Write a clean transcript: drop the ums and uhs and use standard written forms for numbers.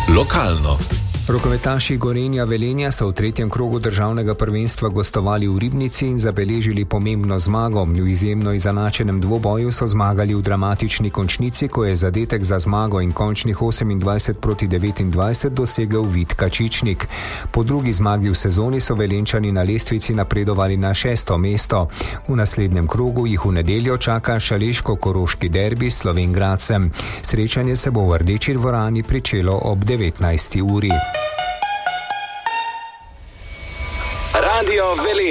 Lokalno. Rokometaši Gorenja Velenja so v tretjem krogu državnega prvenstva gostovali v Ribnici in zabeležili pomembno zmago. V izjemno izenačenem dvoboju so zmagali v dramatični končnici, ko je zadetek za zmago in končnih 28-29 dosegel Vid Kačičnik. Po drugi zmagi v sezoni so Velenčani na lestvici napredovali na 6. mesto. V naslednjem krogu jih v nedeljo čaka šaleško-koroški derbi s Slovenj Gradcem. Srečanje se bo v Rdeči dvorani pričelo ob 19. uri. Radio Velenje.